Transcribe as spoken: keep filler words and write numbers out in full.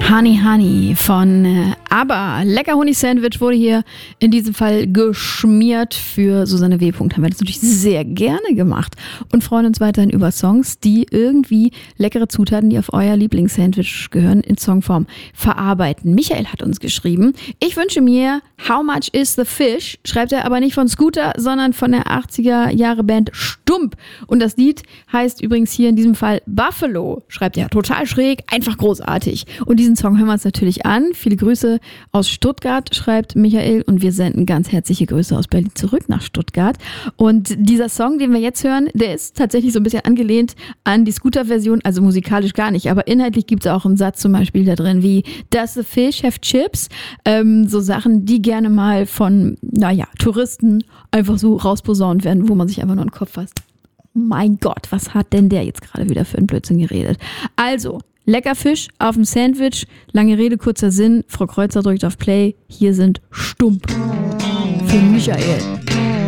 Honey Honey von äh, ABBA. Lecker Honig-Sandwich wurde hier in diesem Fall geschmiert. Für Susanne W. haben wir das natürlich sehr gerne gemacht und freuen uns weiterhin über Songs, die irgendwie leckere Zutaten, die auf euer Lieblingssandwich gehören, in Songform verarbeiten. Michael hat uns geschrieben, ich wünsche mir How Much Is the Fish, schreibt er aber nicht von Scooter, sondern von der achtziger Jahre Band Stump. Und das Lied heißt übrigens hier in diesem Fall Buffalo, schreibt er. Total schräg, einfach großartig. Und diesen Song hören wir uns natürlich an. Viele Grüße aus Stuttgart, schreibt Michael. Und wir senden ganz herzliche Grüße aus Berlin zurück nach Stuttgart. Und dieser Song, den wir jetzt hören, der ist tatsächlich so ein bisschen angelehnt an die Scooter-Version, also musikalisch gar nicht. Aber inhaltlich gibt es auch einen Satz zum Beispiel da drin wie Does the fish have chips? Ähm, so Sachen, die gerne mal von, naja, Touristen einfach so rausposaunt werden, wo man sich einfach nur in den Kopf fasst. Mein Gott, was hat denn der jetzt gerade wieder für einen Blödsinn geredet? Also, lecker Fisch auf dem Sandwich, lange Rede, kurzer Sinn. Frau Kreuzer drückt auf Play. Hier sind Stump für Michael.